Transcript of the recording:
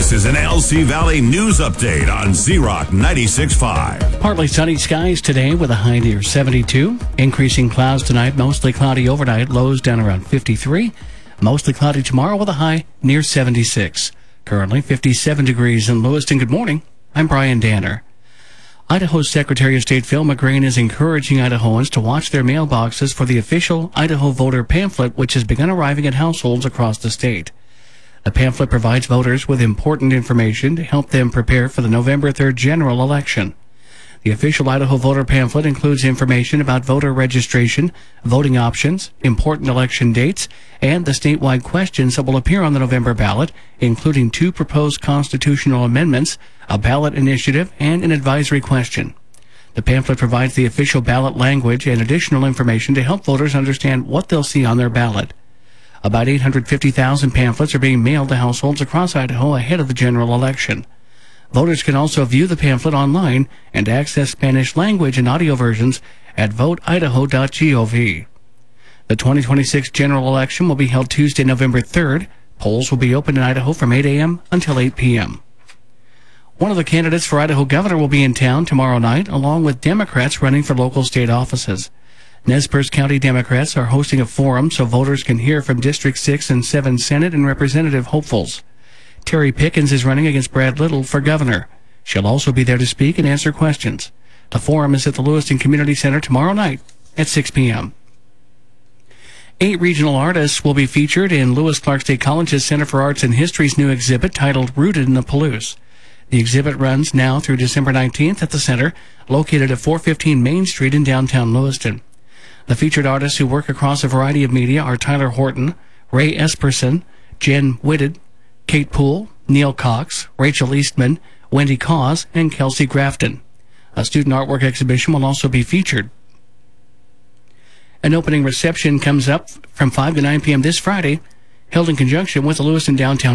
This is an LC Valley news update on Z-Rock 96.5. Partly sunny skies today with a high near 72. Increasing clouds tonight, mostly cloudy overnight, lows down around 53. Mostly cloudy tomorrow with a high near 76. Currently 57 degrees in Lewiston. Good morning. I'm Brian Danner. Idaho's Secretary of State Phil McGrain is encouraging Idahoans to watch their mailboxes for the official Idaho voter pamphlet, which has begun arriving at households across the state. The pamphlet provides voters with important information to help them prepare for the November 3rd general election. The official Idaho voter pamphlet includes information about voter registration, voting options, important election dates, and the statewide questions that will appear on the November ballot, including 2 proposed constitutional amendments, a ballot initiative, and an advisory question. The pamphlet provides the official ballot language and additional information to help voters understand what they'll see on their ballot. About 850,000 pamphlets are being mailed to households across Idaho ahead of the general election. Voters can also view the pamphlet online and access Spanish language and audio versions at voteidaho.gov. The 2026 general election will be held Tuesday, November 3rd. Polls will be open in Idaho from 8 a.m. until 8 p.m. One of the candidates for Idaho governor will be in town tomorrow night, along with Democrats running for local state offices. Nez Perce County Democrats are hosting a forum so voters can hear from District 6 and 7 Senate and Representative hopefuls. Terry Pickens is running against Brad Little for governor. She'll also be there to speak and answer questions. The forum is at the Lewiston Community Center tomorrow night at 6 p.m. 8 regional artists will be featured in Lewis Clark State College's Center for Arts and History's new exhibit titled Rooted in the Palouse. The exhibit runs now through December 19th at the center, located at 415 Main Street in downtown Lewiston. The featured artists who work across a variety of media are Tyler Horton, Ray Esperson, Jen Whitted, Kate Poole, Neil Cox, Rachel Eastman, Wendy Cause, and Kelsey Grafton. A student artwork exhibition will also be featured. An opening reception comes up from 5 to 9 p.m. this Friday, held in conjunction with the Lewiston Downtown